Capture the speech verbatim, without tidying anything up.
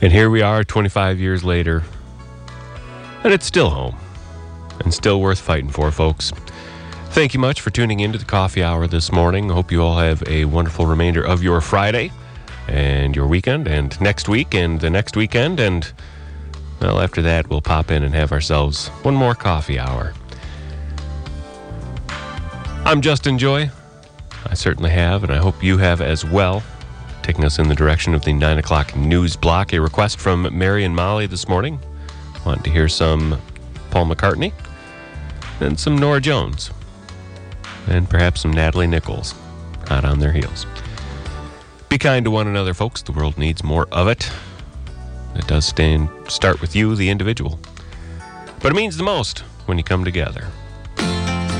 And here we are twenty-five years later, and it's still home, and still worth fighting for, folks. Thank you much for tuning into the Coffee Hour this morning. I hope you all have a wonderful remainder of your Friday and your weekend and next week and the next weekend. And, well, after that, we'll pop in and have ourselves one more Coffee Hour. I'm Justin Joy. I certainly have, and I hope you have as well. Taking us in the direction of the nine o'clock news block. A request from Mary and Molly this morning. Want to hear some Paul McCartney and some Norah Jones and perhaps some Natalie Nichols. Hot on their heels. Be kind to one another, folks. The world needs more of it. It does stand, start with you, the individual. But it means the most when you come together.